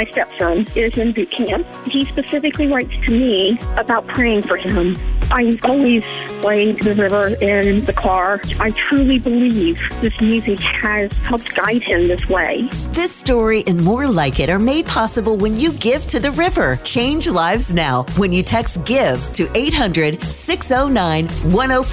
My stepson is in boot camp. He specifically writes to me about praying for him. I always play The River in the car. I truly believe this music has helped guide him this way. This story and more like it are made possible when you give to The River. Change lives now when you text GIVE to 800-609-1040.